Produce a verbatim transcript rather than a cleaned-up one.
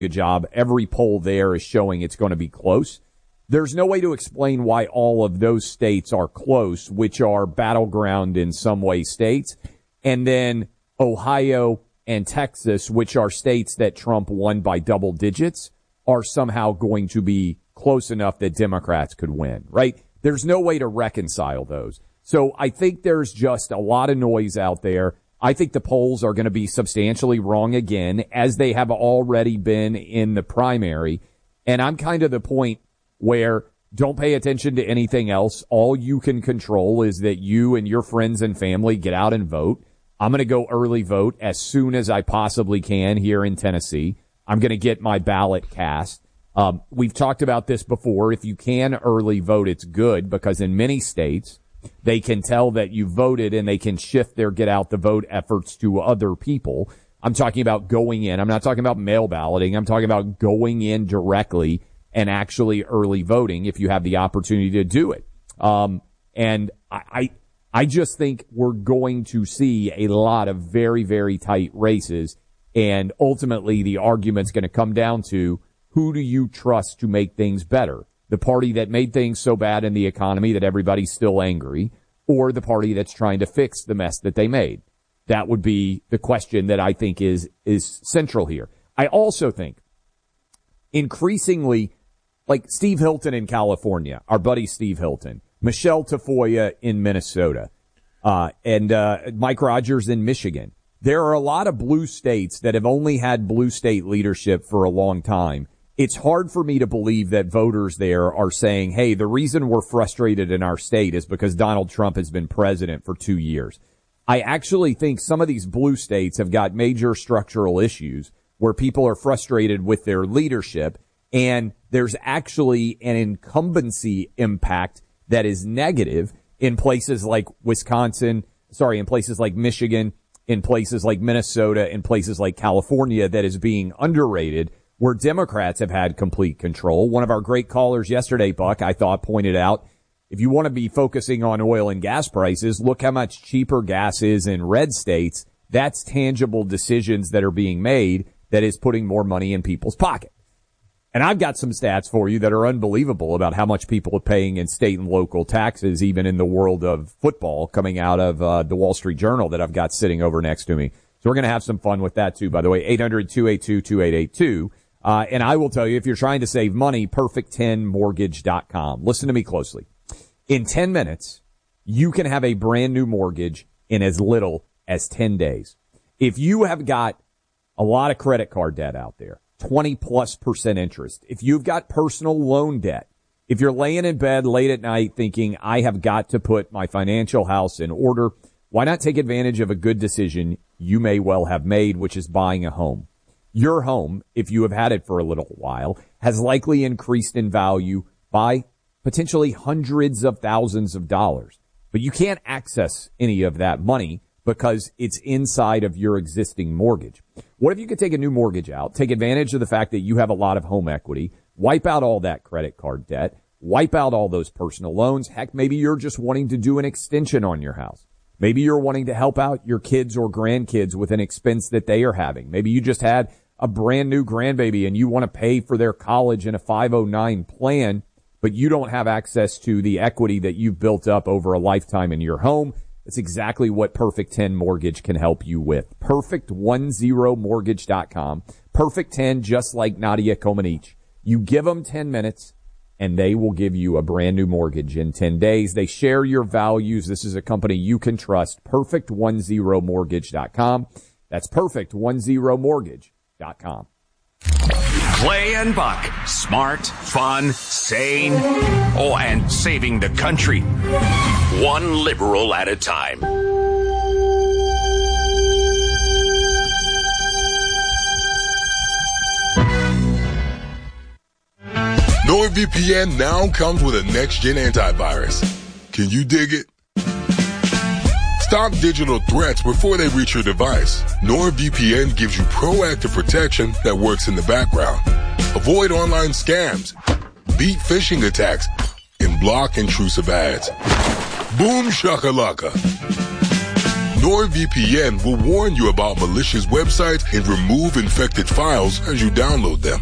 good job. Every poll there is showing it's going to be close. There's no way to explain why all of those states are close, which are battleground in some way states. And then Ohio and Texas, which are states that Trump won by double digits, are somehow going to be close enough that Democrats could win, right? There's no way to reconcile those. So I think there's just a lot of noise out there. I think the polls are going to be substantially wrong again, as they have already been in the primary. And I'm kind of the point where don't pay attention to anything else. All you can control is that you and your friends and family get out and vote. I'm going to go early vote as soon as I possibly can here in Tennessee. I'm going to get my ballot cast. Um, we've talked about this before. If you can early vote, it's good, because in many states, they can tell that you voted and they can shift their get out the vote efforts to other people. I'm talking about going in. I'm not talking about mail balloting. I'm talking about going in directly and actually early voting if you have the opportunity to do it. Um, and I, I, I just think we're going to see a lot of very, very tight races. And ultimately the argument's going to come down to, who do you trust to make things better? The party that made things so bad in the economy that everybody's still angry, or the party that's trying to fix the mess that they made? That would be the question that I think is, is central here. I also think increasingly, like Steve Hilton in California, our buddy Steve Hilton, Michelle Tafoya in Minnesota, uh, and, uh, Mike Rogers in Michigan. There are a lot of blue states that have only had blue state leadership for a long time. It's hard for me to believe that voters there are saying, hey, the reason we're frustrated in our state is because Donald Trump has been president for two years. I actually think some of these blue states have got major structural issues where people are frustrated with their leadership, and there's actually an incumbency impact that is negative in places like Wisconsin, sorry, in places like Michigan, in places like Minnesota, in places like California, that is being underrated, where Democrats have had complete control. One of our great callers yesterday, Buck, I thought pointed out, if you want to be focusing on oil and gas prices, look how much cheaper gas is in red states. That's tangible decisions that are being made that is putting more money in people's pocket. And I've got some stats for you that are unbelievable about how much people are paying in state and local taxes, even in the world of football, coming out of uh, the Wall Street Journal that I've got sitting over next to me. So we're going to have some fun with that, too. By the way, eight hundred, two eight two, two eight eight two. Uh, and I will tell you, if you're trying to save money, perfect ten mortgage dot com. Listen to me closely. In ten minutes, you can have a brand new mortgage in as little as ten days. If you have got a lot of credit card debt out there, twenty plus percent interest, if you've got personal loan debt, if you're laying in bed late at night thinking, I have got to put my financial house in order, why not take advantage of a good decision you may well have made, which is buying a home? Your home, if you have had it for a little while, has likely increased in value by potentially hundreds of thousands of dollars. But you can't access any of that money because it's inside of your existing mortgage. What if you could take a new mortgage out, take advantage of the fact that you have a lot of home equity, wipe out all that credit card debt, wipe out all those personal loans? Heck, maybe you're just wanting to do an extension on your house. Maybe you're wanting to help out your kids or grandkids with an expense that they are having. Maybe you just had a brand new grandbaby and you want to pay for their college in a five oh nine plan, but you don't have access to the equity that you've built up over a lifetime in your home. That's exactly what Perfect ten Mortgage can help you with. perfect ten mortgage dot com. Perfect ten, just like Nadia Comaneci. You give them ten minutes, and they will give you a brand new mortgage in ten days. They share your values. This is a company you can trust. perfect ten mortgage dot com. That's perfect ten mortgage dot com. Clay and Buck. Smart, fun, sane. Oh, and saving the country. One liberal at a time. NordVPN now comes with a next-gen antivirus. Can you dig it? Stop digital threats before they reach your device. NordVPN gives you proactive protection that works in the background. Avoid online scams, beat phishing attacks, and block intrusive ads. Boom shakalaka. NordVPN will warn you about malicious websites and remove infected files as you download them.